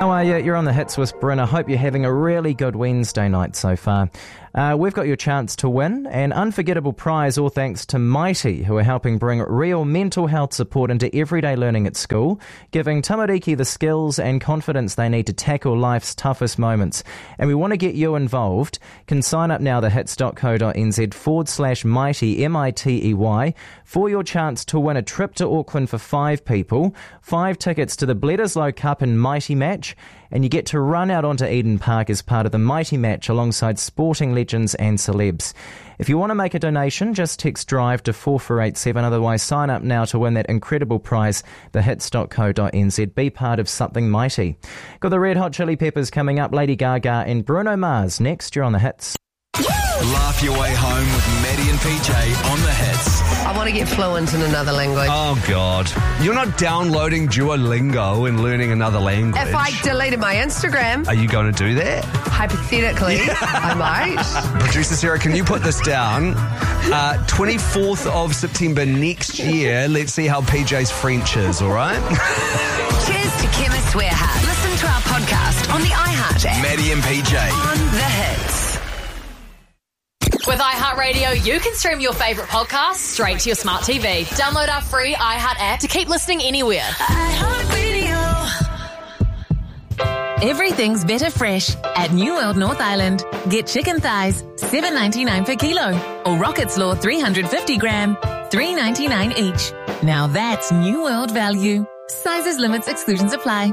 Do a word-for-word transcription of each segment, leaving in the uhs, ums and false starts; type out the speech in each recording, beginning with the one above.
How are you? You're on the Hits with Bryn. I hope you're having a really good Wednesday night so far. Uh, we've got your chance to win an unforgettable prize, all thanks to Mighty, who are helping bring real mental health support into everyday learning at school, giving tamariki the skills and confidence they need to tackle life's toughest moments. And we want to get you involved. Can sign up now, thehits.co.nz forward slash Mighty, M I T E Y, for your chance to win a trip to Auckland for five people, five tickets to the Bledisloe Cup and Mighty Match, and you get to run out onto Eden Park as part of the Mighty Match alongside sporting legends and celebs. If you want to make a donation, just text DRIVE to four four eight seven. Otherwise, sign up now to win that incredible prize, thehits.co.nz. Be part of something mighty. Got the Red Hot Chili Peppers coming up, Lady Gaga and Bruno Mars next. You're on the Hits. Laugh your way home with Maddie and P J on the Hits. I want to get fluent in another language. Oh, God. You're not downloading Duolingo and learning another language. If I deleted my Instagram... Are you going to do that? Hypothetically, I might. Producer Sarah, can you put this down? Uh, twenty-fourth of September next year. Let's see how P J's French is, all right? Cheers to Chemist Warehouse. Listen to our podcast on the iHeart app. Maddie and P J. On the Hits. With iHeartRadio, you can stream your favourite podcasts straight to your smart T V. Download our free iHeart app to keep listening anywhere. iHeartRadio. Everything's better fresh at New World North Island. Get chicken thighs, seven ninety-nine per kilo, or Rocket Slaw three hundred fifty gram, three ninety-nine each. Now that's New World value. Sizes, limits, exclusions apply.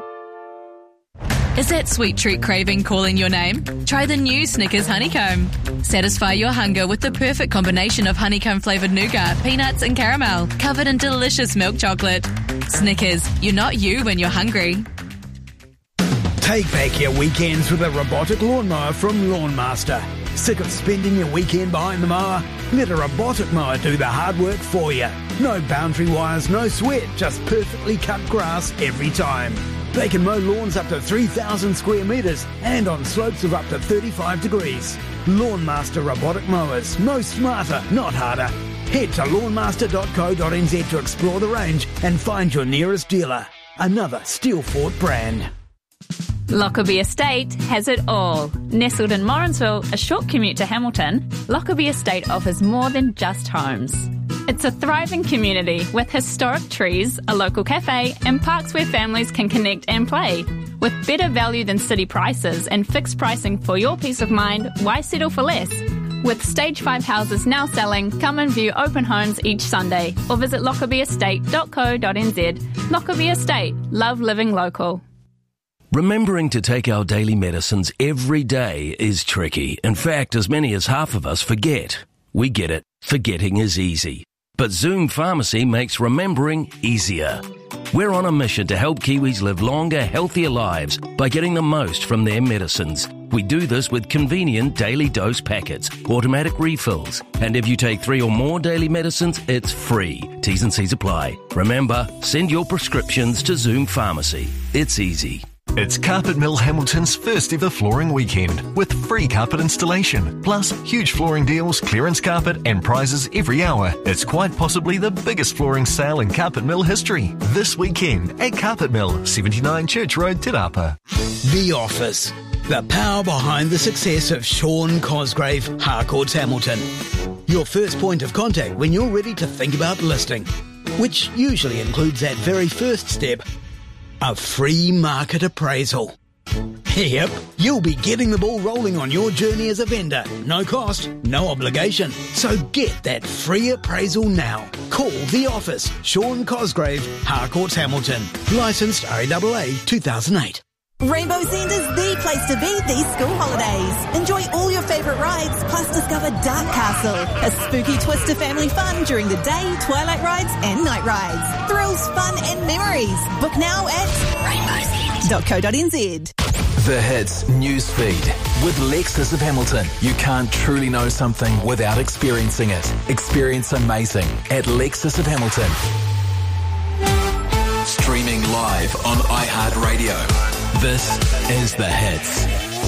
Is that sweet treat craving calling your name? Try the new Snickers Honeycomb. Satisfy your hunger with the perfect combination of honeycomb-flavoured nougat, peanuts and caramel, covered in delicious milk chocolate. Snickers, you're not you when you're hungry. Take back your weekends with a robotic lawnmower from Lawnmaster. Sick of spending your weekend behind the mower? Let a robotic mower do the hard work for you. No boundary wires, no sweat, just perfectly cut grass every time. They can mow lawns up to three thousand square metres and on slopes of up to thirty-five degrees. Lawnmaster robotic mowers. Mow smarter, not harder. Head to lawnmaster dot co dot n z to explore the range and find your nearest dealer. Another Steelfort brand. Lockerbie Estate has it all. Nestled in Morrinsville, a short commute to Hamilton, Lockerbie Estate offers more than just homes. It's a thriving community with historic trees, a local cafe, and parks where families can connect and play. With better value than city prices and fixed pricing for your peace of mind, why settle for less? With Stage five houses now selling, come and view open homes each Sunday or visit lockerbie estate dot co dot n z. Lockerbie Estate. Love living local. Remembering to take our daily medicines every day is tricky. In fact, as many as half of us forget. We get it. Forgetting is easy. But Zoom Pharmacy makes remembering easier. We're on a mission to help Kiwis live longer, healthier lives by getting the most from their medicines. We do this with convenient daily dose packets, automatic refills, and if you take three or more daily medicines, it's free. T's and C's apply. Remember, send your prescriptions to Zoom Pharmacy. It's easy. It's Carpet Mill Hamilton's first ever flooring weekend with free carpet installation, plus huge flooring deals, clearance carpet and prizes every hour. It's quite possibly the biggest flooring sale in Carpet Mill history. This weekend at Carpet Mill, seventy-nine Church Road, Te Rapa. The Office. The power behind the success of Sean Cosgrave, Harcourts Hamilton. Your first point of contact when you're ready to think about listing, which usually includes that very first step, a free market appraisal. Yep, you'll be getting the ball rolling on your journey as a vendor. No cost, no obligation. So get that free appraisal now. Call The Office. Sean Cosgrave, Harcourts Hamilton. Licensed R A A A two thousand eight. Rainbow Send is the place to be these school holidays. Enjoy all your favourite rides, plus discover Dark Castle, a spooky twist to family fun during the day, twilight rides and night rides. Thrills, fun and memories. Book now at rainbow send dot co dot n z. The Hits newsfeed. With Lexus of Hamilton, you can't truly know something without experiencing it. Experience amazing at Lexus of Hamilton. Streaming live on iHeartRadio. This is The Hits.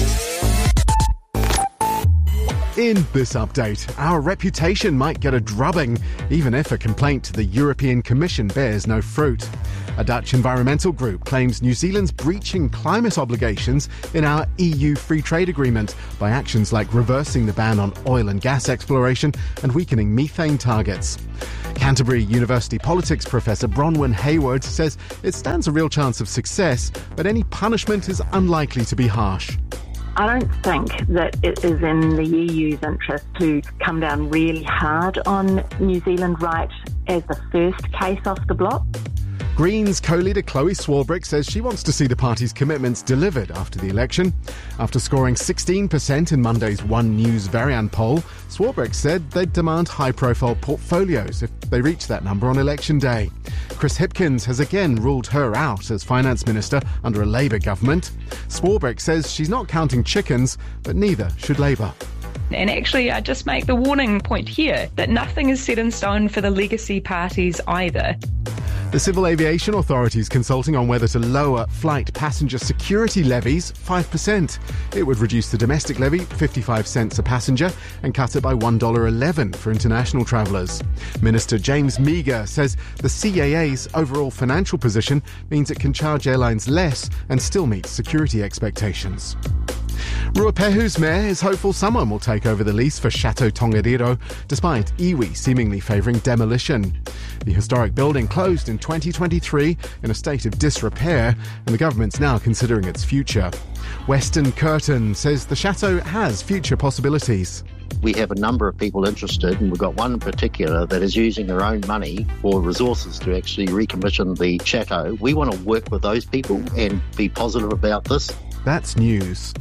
In this update, our reputation might get a drubbing, even if a complaint to the European Commission bears no fruit. A Dutch environmental group claims New Zealand's breaching climate obligations in our E U free trade agreement by actions like reversing the ban on oil and gas exploration and weakening methane targets. Canterbury University politics professor Bronwyn Hayward says it stands a real chance of success, but any punishment is unlikely to be harsh. I don't think that it is in the E U's interest to come down really hard on New Zealand right as the first case off the block. Greens co-leader Chloe Swarbrick says she wants to see the party's commitments delivered after the election. After scoring sixteen percent in Monday's One News Varian poll, Swarbrick said they'd demand high-profile portfolios if they reach that number on election day. Chris Hipkins has again ruled her out as finance minister under a Labour government. Swarbrick says she's not counting chickens, but neither should Labour. And actually, I just make the warning point here that nothing is set in stone for the legacy parties either. The Civil Aviation Authority is consulting on whether to lower flight passenger security levies five percent. It would reduce the domestic levy fifty-five cents a passenger and cut it by one dollar eleven for international travellers. Minister James Meagher says the C A A's overall financial position means it can charge airlines less and still meet security expectations. Ruapehu's mayor is hopeful someone will take over the lease for Chateau Tongariro, despite iwi seemingly favouring demolition. The historic building closed in twenty twenty-three in a state of disrepair, and the government's now considering its future. Western Curtin says the chateau has future possibilities. We have a number of people interested, and we've got one in particular that is using their own money or resources to actually recommission the chateau. We want to work with those people and be positive about this. That's news.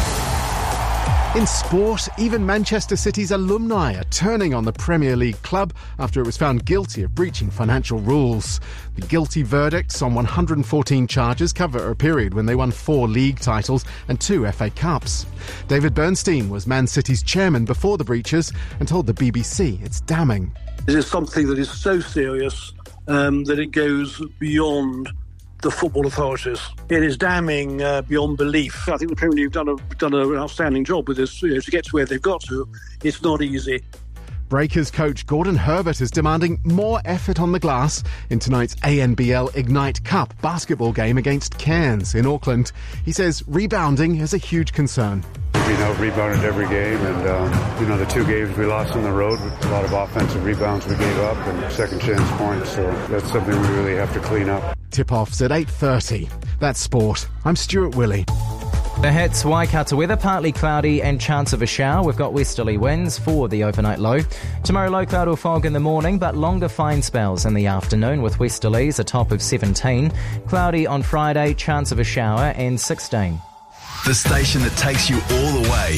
In sport, even Manchester City's alumni are turning on the Premier League club after it was found guilty of breaching financial rules. The guilty verdicts on one hundred fourteen charges cover a period when they won four league titles and two F A Cups. David Bernstein was Man City's chairman before the breaches and told the B B C it's damning. It is something that is so serious um, that it goes beyond the football authorities. It is damning uh, beyond belief. I think the Premier League have done, a, done an outstanding job with this. You know, to get to where they've got to, it's not easy. Breakers coach Gordon Herbert is demanding more effort on the glass in tonight's A N B L Ignite Cup basketball game against Cairns in Auckland. He says rebounding is a huge concern. We've been out-rebounded every game, and um, you know, the two games we lost on the road, a lot of offensive rebounds we gave up and second chance points, so that's something we really have to clean up. Tip-offs at eight thirty. That's sport. I'm Stuart Willey. The hits, Waikato weather, partly cloudy and chance of a shower. We've got westerly winds for the overnight low. Tomorrow, low cloud or fog in the morning, but longer fine spells in the afternoon with westerlies, a top of seventeen. Cloudy on Friday, chance of a shower and sixteen. The station that takes you all the way.